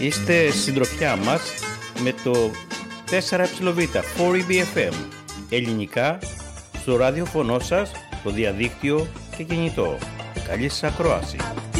Είστε συντροφιά μας με το 4Eβ, 4EBFM, ελληνικά, στο ραδιοφωνό σας, το διαδίκτυο και κινητό. Καλή σας ακρόαση.